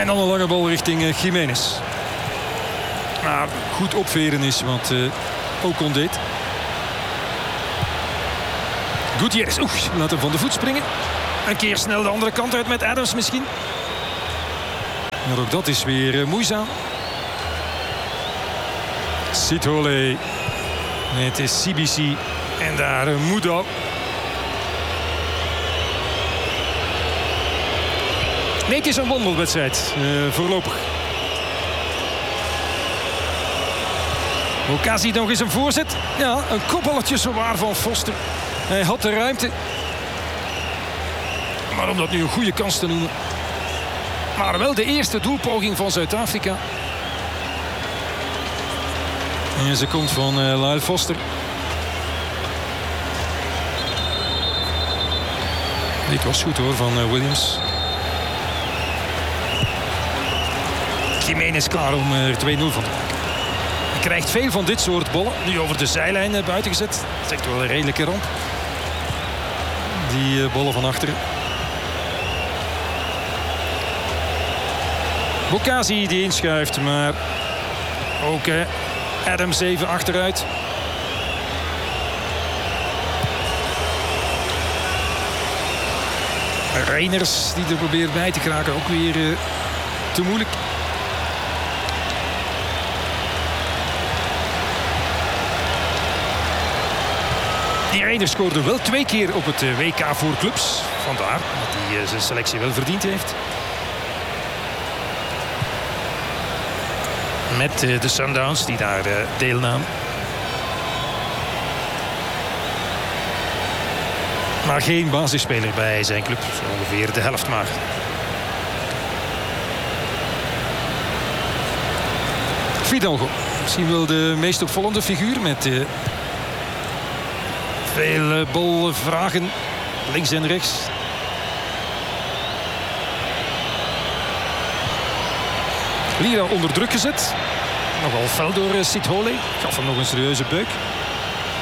dan een lange bal richting Jiménez. Maar goed opveren is wat Ocon deed. Gutierrez, laat hem van de voet springen. Een keer snel de andere kant uit met Adams misschien. Maar ook dat is weer moeizaam. Sithole. Nee, het is CBC. En daar Mudo. Nee, het is een wandelwedstrijd. Voorlopig. Ocasi nog eens een voorzet. Ja, een kopballetje zowaar van Foster. Hij had de ruimte. Maar om dat nu een goede kans te noemen. Maar wel de eerste doelpoging van Zuid-Afrika. En ze komt van Lyle Foster. Dit was goed hoor van Williams. Jiménez klaar om er 2-0 van te maken. Hij krijgt veel van dit soort ballen. Nu over de zijlijn buiten gezet. Dat is echt wel een redelijke ramp. Die ballen van achteren. Bokasi die inschuift, maar ook Adams even achteruit. Reiners die er probeert bij te kraken, ook weer te moeilijk. Die Reiners scoorde wel 2 keer op het WK voor clubs. Vandaar dat hij zijn selectie wel verdiend heeft. Met de Sundowns die daar deelnamen. Maar geen basisspeler bij zijn club. Zo ongeveer de helft maar. Fidalgo. Misschien wel de meest opvallende figuur met veel balvragen links en rechts. Lira onder druk gezet. Nogal fel door Sithole. Gaf hem nog een serieuze beuk.